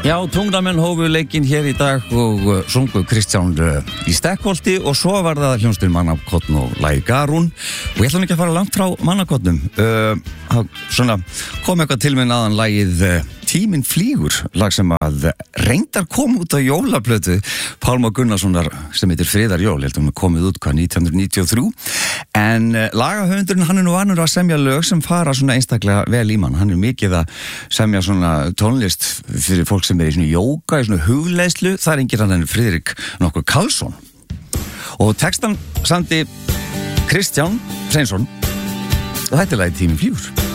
Já, tungnamenn hófu leikinn hér í dag og sungu Kristján í Stekkholti og svo var það hljómsveitin Mannakolln og lagið Garún og ég ætla ekki að fara langt frá Mannakollnum. Svona kom eitthvað til minn aðan lagið Tíminn flýgur, lag sem að reyndar kom út á jólaplötu Pálma Gunnarssonar sem heitir Friðarjól, ég held að hún komið út 1993, en lagahöfundurinn hann nú vanur að semja lög sem fara svona einstaklega vel í mann. Hann mikið að semja svona tónlist fyrir fólk sem í svona jóga, í svona hugleiðslu. Það enginn annar en Friðrik nokkur Karlsson og textan samdi Kristján Hreinsson og þetta er lagið Tíminn flýgur.